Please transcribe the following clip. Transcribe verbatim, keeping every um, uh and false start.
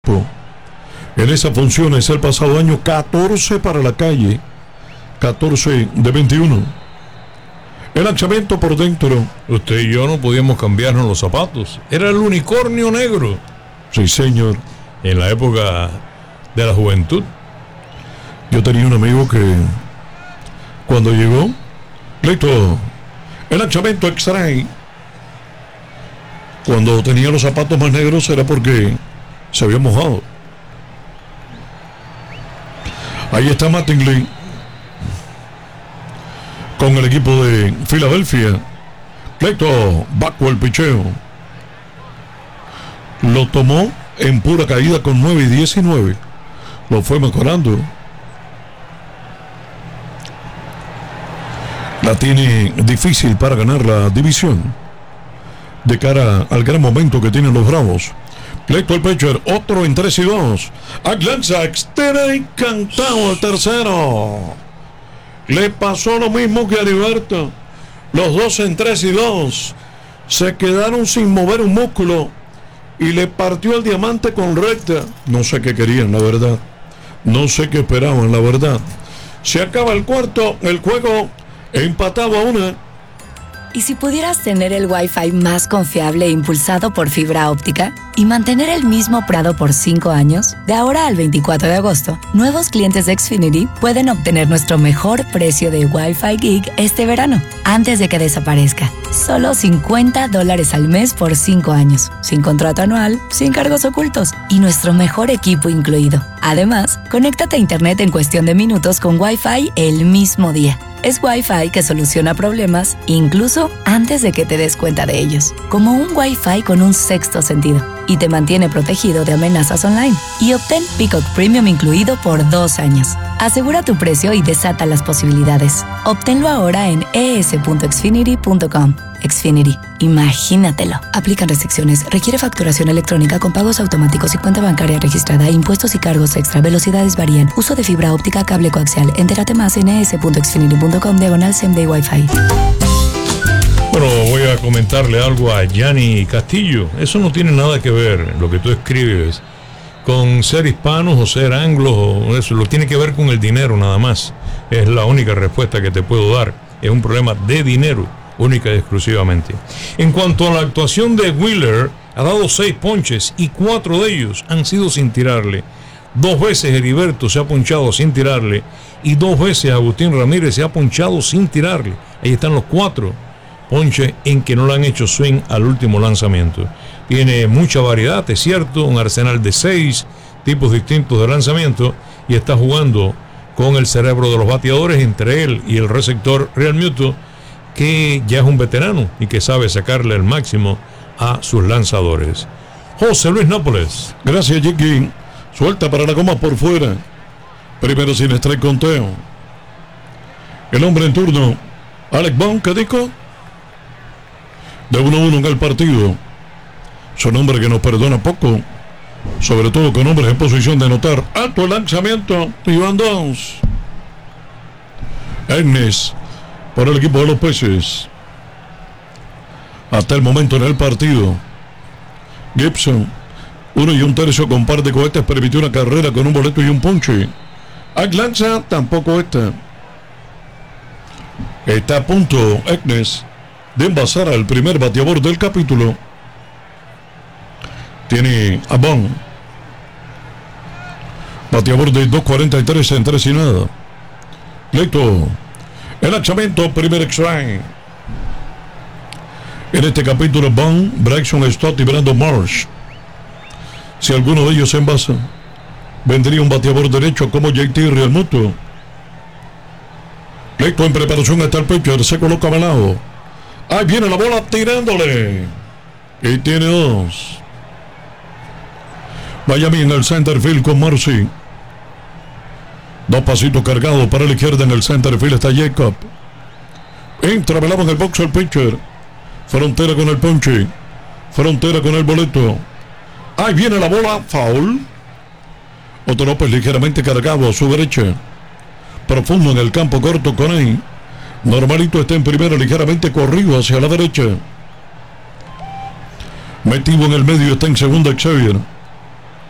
En esas funciones el pasado año, catorce para la calle, catorce de veintiuno. El lanzamiento por dentro. Usted y yo no podíamos cambiarnos los zapatos. Era el unicornio negro. Sí, señor. En la época de la juventud. Yo tenía un amigo que cuando llegó, listo, el lanzamiento extrae. Cuando tenía los zapatos más negros era porque se había mojado. Ahí está Mattingly con el equipo de Filadelfia. Listo, bajo el picheo. Lo tomó en pura caída con nueve y diecinueve. Lo fue mejorando. La tiene difícil para ganar la división. De cara al gran momento que tienen los Bravos. Listo el pitcher, otro en tres y dos. Lanza, extera encantado el tercero. Le pasó lo mismo que a Heriberto. Los dos en tres y dos. Se quedaron sin mover un músculo. Y le partió el diamante con recta. No sé qué querían, la verdad. No sé qué esperaban, la verdad. Se acaba el cuarto, el juego empatado a una. ¿Y si pudieras tener el Wi-Fi más confiable e impulsado por fibra óptica y mantener el mismo Prado por cinco años? De ahora al veinticuatro de agosto, nuevos clientes de Xfinity pueden obtener nuestro mejor precio de Wi-Fi Gig este verano, antes de que desaparezca. Solo cincuenta dólares al mes por cinco años, sin contrato anual, sin cargos ocultos y nuestro mejor equipo incluido. Además, conéctate a Internet en cuestión de minutos con Wi-Fi el mismo día. Es Wi-Fi que soluciona problemas incluso antes de que te des cuenta de ellos. Como un Wi-Fi con un sexto sentido. Y te mantiene protegido de amenazas online. Y obtén Peacock Premium incluido por dos años. Asegura tu precio y desata las posibilidades. Obténlo ahora en e s punto xfinity punto com. Xfinity. Imagínatelo. Aplican restricciones. Requiere facturación electrónica con pagos automáticos y cuenta bancaria registrada. Impuestos y cargos extra. Velocidades varían. Uso de fibra óptica, cable coaxial. Entérate más en e s punto xfinity punto com diagonal same day Wi-Fi. Bueno, voy a comentarle algo a Gianni Castillo. Eso no tiene nada que ver, lo que tú escribes, con ser hispanos o ser anglos, o eso lo tiene que ver con el dinero nada más. Es la única respuesta que te puedo dar. Es un problema de dinero, única y exclusivamente. En cuanto a la actuación de Wheeler, ha dado seis ponches y cuatro de ellos han sido sin tirarle. Dos veces Heriberto se ha ponchado sin tirarle y dos veces Agustín Ramírez se ha ponchado sin tirarle. Ahí están los cuatro ponches en que no le han hecho swing al último lanzamiento. Tiene mucha variedad, es cierto, un arsenal de seis tipos distintos de lanzamiento y está jugando con el cerebro de los bateadores, entre él y el receptor Real Muto, que ya es un veterano y que sabe sacarle el máximo a sus lanzadores. José Luis Nápoles. Gracias, Jiki. Suelta para la goma por fuera. Primero sin strike conteo. El hombre en turno, Alec Bohm, ¿qué dijo? De uno a uno en el partido. Son hombres que nos perdona poco. Sobre todo con hombres en posición de anotar. Alto el lanzamiento. Y van dos. Ernest por el equipo de los Peces. Hasta el momento en el partido, Gibson, uno y un tercio con par de cohetes, permitió una carrera con un boleto y un ponche. Atlanta tampoco está. Está a punto Ernest de envasar al primer bateador del capítulo. Tiene a Bohm, bateador de dos cuarenta y tres en tres y nada. Listo. El lanzamiento, primer extraño. En este capítulo, Bohm, Bryson Stott y Brandon Marsh. Si alguno de ellos se envasa, vendría un bateador derecho como J T Real Muto. Listo, en preparación está el pitcher, se coloca a lado. Ahí viene la bola tirándole. Y tiene dos. Miami en el center field con Marcy. Dos pasitos cargados para la izquierda en el center field está Jacob. Entra, velamos en el box el pitcher. Frontera con el ponche. Frontera con el boleto. Ahí viene la bola, foul. Otto López ligeramente cargado a su derecha. Profundo en el campo corto con ahí. Normalito está en primera, ligeramente corrido hacia la derecha. Metido en el medio está en segunda Xavier.